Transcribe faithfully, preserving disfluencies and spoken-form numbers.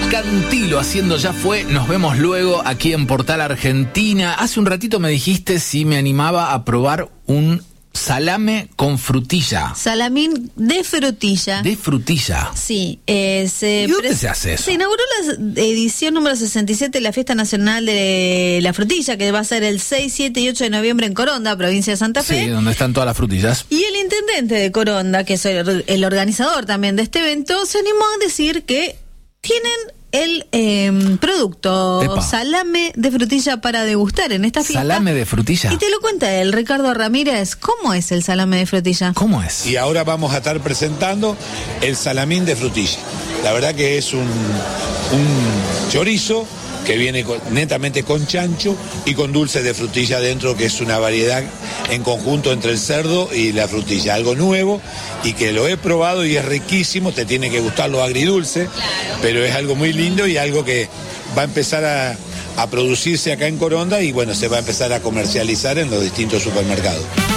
Cantilo haciendo Ya Fue. Nos vemos luego aquí en Portal Argentina. Hace un ratito me dijiste si me animaba a probar un salame con frutilla. Salamín de frutilla. De frutilla. Sí. Eh, se ¿Y dónde pres- se hace eso? Se inauguró la edición número sesenta y siete de la Fiesta Nacional de la Frutilla, que va a ser el seis, siete y ocho de noviembre en Coronda, provincia de Santa Fe. Sí, donde están todas las frutillas. Y el intendente de Coronda, que es el, el organizador también de este evento, se animó a decir que tienen el eh, producto Epa. salame de frutilla para degustar en esta fiesta. ¿Salame de frutilla? Y te lo cuenta él, Ricardo Ramírez. ¿Cómo es el salame de frutilla? ¿Cómo es? Y ahora vamos a estar presentando el salamín de frutilla. La verdad que es un, un chorizo que viene con, netamente con chancho y con dulce de frutilla dentro, que es una variedad en conjunto entre el cerdo y la frutilla. Algo nuevo y que lo he probado y es riquísimo. Te tiene que gustar lo agridulce, pero es algo muy lindo y algo que va a empezar a, a producirse acá en Coronda y bueno, se va a empezar a comercializar en los distintos supermercados.